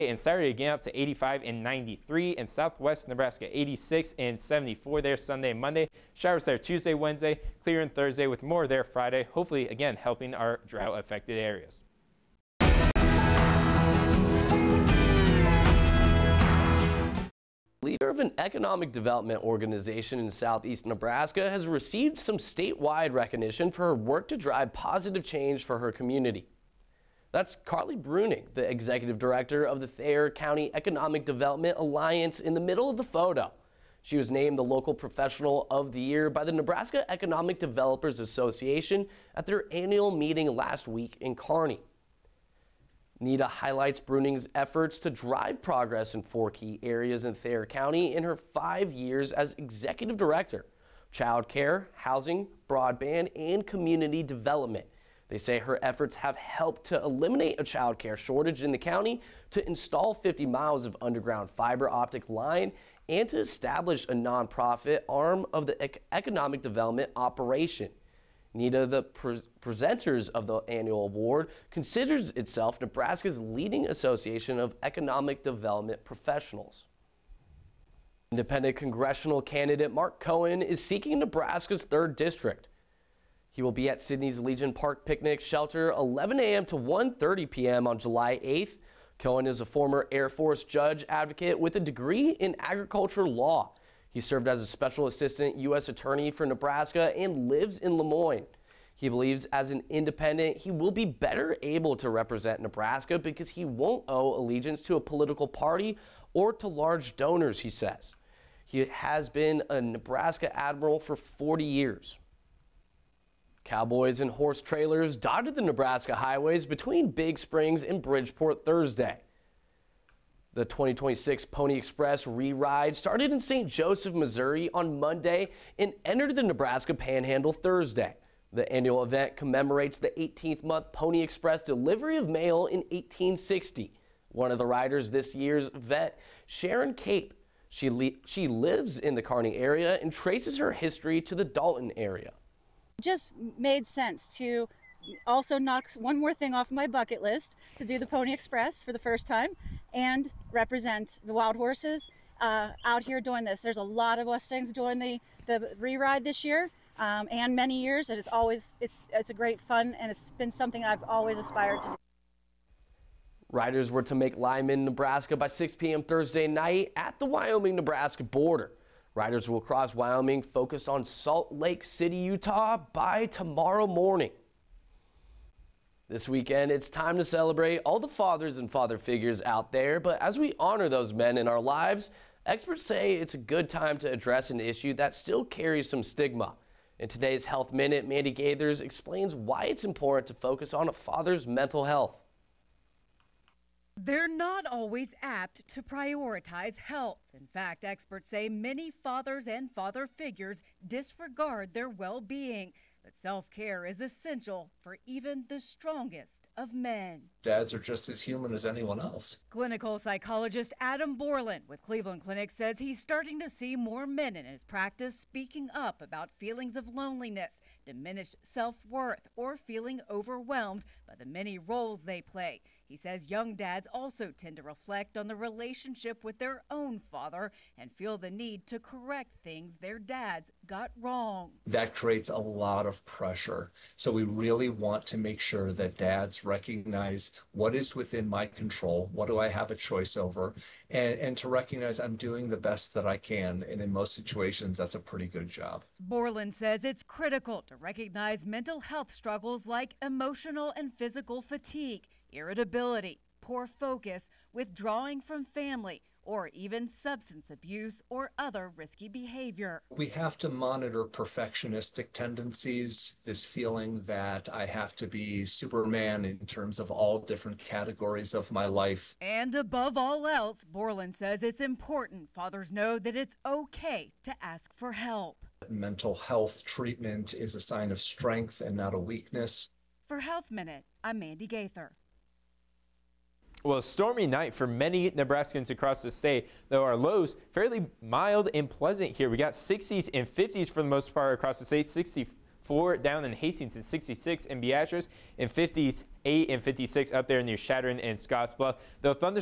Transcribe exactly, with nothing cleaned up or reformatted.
And Saturday again up to eighty-five and ninety-three. In southwest Nebraska, eighty-six and seventy-four there Sunday and Monday. Showers there Tuesday, Wednesday, clear on Thursday with more there Friday. Hopefully, again, helping our drought-affected areas. Leader of an economic development organization in southeast Nebraska has received some statewide recognition for her work to drive positive change for her community. That's Carly Bruning, the executive director of the Thayer County Economic Development Alliance, in the middle of the photo. She was named the local professional of the year by the Nebraska Economic Developers Association at their annual meeting last week in Kearney. Nita highlights Bruning's efforts to drive progress in four key areas in Thayer County in her five years as executive director: child care, housing, broadband, and community development. They say her efforts have helped to eliminate a child care shortage in the county, to install fifty miles of underground fiber optic line, and to establish a nonprofit arm of the ec- economic development operation. Nita, the pre presenters of the annual award, considers itself Nebraska's leading association of economic development professionals. Independent congressional candidate Mark Cohen is seeking Nebraska's third district. He will be at Sydney's Legion Park Picnic Shelter eleven a m to one thirty p m on July eighth. Cohen is a former Air Force judge advocate with a degree in agriculture law. He served as a special assistant U S attorney for Nebraska and lives in Lemoyne. He believes as an independent, he will be better able to represent Nebraska because he won't owe allegiance to a political party or to large donors, he says. He has been a Nebraska admiral for forty years. Cowboys and horse trailers dotted the Nebraska highways between Big Springs and Bridgeport Thursday. The twenty twenty-six Pony Express re-ride started in Saint Joseph, Missouri on Monday and entered the Nebraska Panhandle Thursday. The annual event commemorates the eighteenth month Pony Express delivery of mail in eighteen sixty. One of the riders this year's event, Sharon Cape, she, li she lives in the Kearney area and traces her history to the Dalton area. Just made sense to also knock one more thing off my bucket list, to do the Pony Express for the first time and represent the wild horses uh, out here doing this. There's a lot of Mustangs doing the, the re-ride this year um, and many years, and it's always, it's, it's a great fun, and it's been something I've always aspired to do. Riders were to make Lyman, Nebraska by six p m Thursday night at the Wyoming-Nebraska border. Riders will cross Wyoming focused on Salt Lake City, Utah by tomorrow morning. This weekend, it's time to celebrate all the fathers and father figures out there, but as we honor those men in our lives, experts say it's a good time to address an issue that still carries some stigma. In today's Health Minute, Mandy Gaithers explains why it's important to focus on a father's mental health. They're not always apt to prioritize health. In fact, experts say many fathers and father figures disregard their well-being. But self-care is essential for even the strongest of men. Dads are just as human as anyone else. Clinical psychologist Adam Borland with Cleveland Clinic says he's starting to see more men in his practice speaking up about feelings of loneliness, diminished self-worth, or feeling overwhelmed by the many roles they play. He says young dads also tend to reflect on the relationship with their own father and feel the need to correct things their dads got wrong. That creates a lot of pressure. So we really want to make sure that dads recognize what is within my control, what do I have a choice over, and, and to recognize I'm doing the best that I can. And in most situations, that's a pretty good job. Borland says it's critical to recognize mental health struggles like emotional and physical fatigue, irritability, poor focus, withdrawing from family, or even substance abuse or other risky behavior. We have to monitor perfectionistic tendencies, this feeling that I have to be Superman in terms of all different categories of my life. And above all else, Borland says it's important fathers know that it's okay to ask for help. Mental health treatment is a sign of strength and not a weakness. For Health Minute, I'm Mandy Gaither. Well, a stormy night for many Nebraskans across the state, though our lows fairly mild and pleasant here. We got sixties and fifties for the most part across the state, sixty-four down in Hastings and sixty-six in Beatrice, and fifties, eight and fifty-six up there near Shattern and Scottsbluff. Though thunder